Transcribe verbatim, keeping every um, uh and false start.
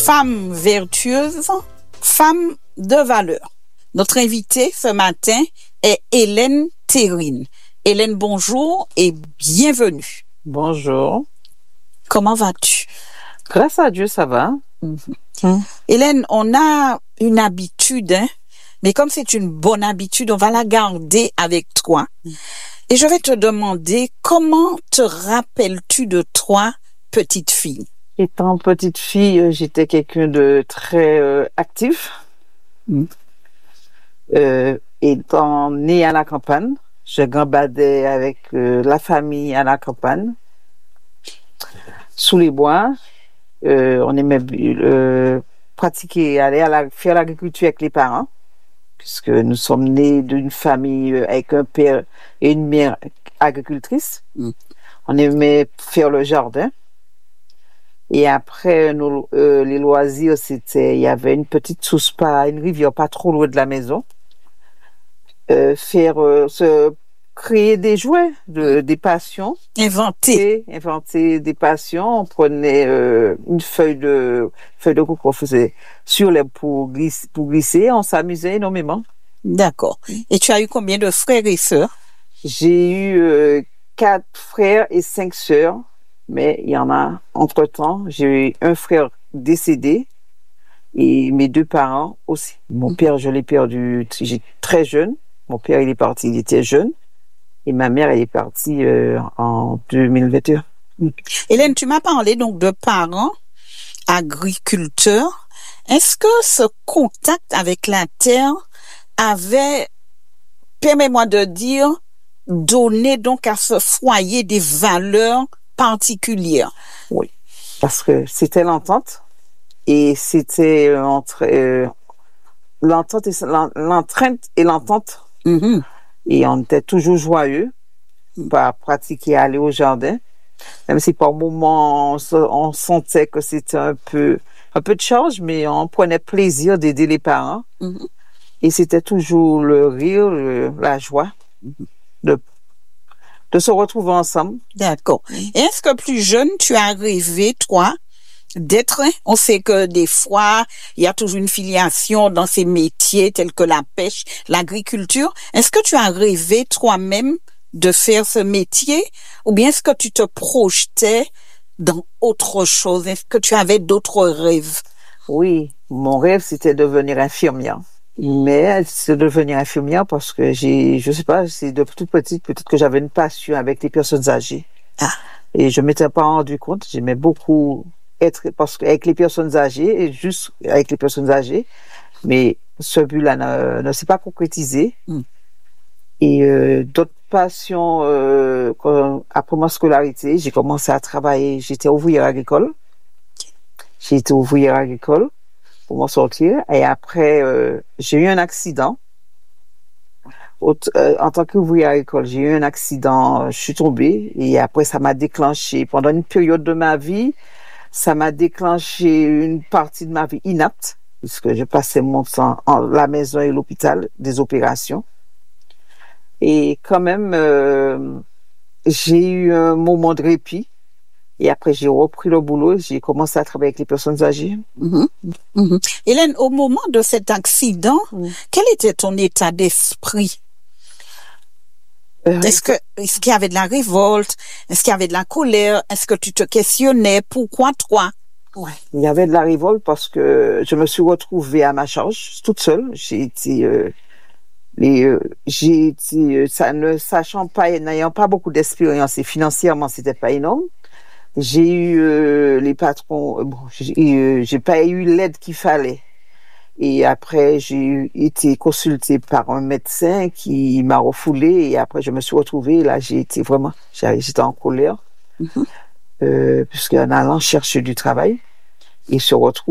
Femme vertueuse, femme de valeur. Notre invitée ce matin est Hélène Terrine. Hélène, bonjour et bienvenue. Bonjour. Comment vas-tu? Grâce à Dieu, ça va. Mm-hmm. Mm. Hélène, on a une habitude, hein, mais comme c'est une bonne habitude, on va la garder avec toi. Mm. Et je vais te demander, comment te rappelles-tu de toi, petite fille? Étant petite fille, j'étais quelqu'un de très euh, actif. Mm. Euh, étant née à la campagne, je gambadais avec euh, la famille à la campagne, sous les bois. Euh, on aimait euh, pratiquer, aller à la, faire l'agriculture avec les parents, puisque nous sommes nés d'une famille avec un père et une mère agricultrice. Mm. On aimait faire le jardin. Et après, nous, euh, les loisirs, c'était, il y avait une petite source, pas, une rivière pas trop loin de la maison. Euh, faire, euh, se créer des jouets, de, des passions. Inventer. Et inventer des passions. On prenait euh, une feuille de, feuille de coco, on faisait sur les, pour glisser, pour glisser, on s'amusait énormément. D'accord. Et tu as eu combien de frères et sœurs? J'ai eu euh, quatre frères et cinq sœurs. Mais il y en a, entre-temps, j'ai eu un frère décédé et mes deux parents aussi. Mon père, je l'ai perdu très jeune. Mon père, il est parti, il était jeune. Et ma mère, elle est partie euh, en deux mille vingt et un. Hélène, tu m'as parlé donc de parents agriculteurs. Est-ce que ce contact avec la terre avait, permets-moi de dire, donné donc à ce foyer des valeurs particulière? Oui, parce que c'était l'entente et c'était euh, entre euh, l'entente et l'entrainte et l'entente. Mm-hmm. Et on était toujours joyeux mm-hmm. par pratiquer, aller au jardin, même si par moments on, on sentait que c'était un peu un peu de charge, mais on prenait plaisir d'aider les parents. Mm-hmm. Et c'était toujours le rire, le, la joie mm-hmm. de de se retrouver ensemble. D'accord. Et est-ce que plus jeune, tu as rêvé, toi, d'être, on sait que des fois, il y a toujours une filiation dans ces métiers tels que la pêche, l'agriculture. Est-ce que tu as rêvé toi-même de faire ce métier ou bien est-ce que tu te projetais dans autre chose? Est-ce que tu avais d'autres rêves? Oui, mon rêve, c'était de devenir infirmière. Mais c'est de devenir infirmière parce que j'ai, je sais pas, c'est de toute petite, peut-être que j'avais une passion avec les personnes âgées. Ah. Et je m'étais pas rendu compte, j'aimais beaucoup être, parce qu'avec les personnes âgées, et juste avec les personnes âgées, mais ce but-là ne, ne s'est pas concrétisé. Mm. Et euh, d'autres passions, euh, quand, après ma scolarité, j'ai commencé à travailler, j'étais ouvrière agricole. J'ai été ouvrière agricole pour m'en sortir. Et après, euh, j'ai eu un accident. Au, euh, en tant qu'ouvrière agricole, j'ai eu un accident, je suis tombée. Et après, ça m'a déclenché, pendant une période de ma vie, ça m'a déclenché une partie de ma vie inapte, puisque je passais mon temps en la maison et l'hôpital, des opérations. Et quand même, euh, j'ai eu un moment de répit. Et après, j'ai repris le boulot, j'ai commencé à travailler avec les personnes âgées. Mmh. Mmh. Hélène, au moment de cet accident, mmh. quel était ton état d'esprit? Euh, est-ce que, est-ce qu'il y avait de la révolte? Est-ce qu'il y avait de la colère? Est-ce que tu te questionnais? Pourquoi toi? Ouais. Il y avait de la révolte parce que je me suis retrouvée à ma charge, toute seule. J'ai été, euh, les, euh, j'ai été, euh, ça ne sachant pas, n'ayant pas beaucoup d'expérience et financièrement, c'était pas énorme. J'ai eu euh, les patrons, euh, bon, j'ai, euh, j'ai pas eu l'aide qu'il fallait. Et après, j'ai eu, été consultée par un médecin qui m'a refoulée. Et après, je me suis retrouvée. Là, j'ai été vraiment, j'étais en colère, mm-hmm. euh, puisqu'en allant chercher du travail, et se retrouve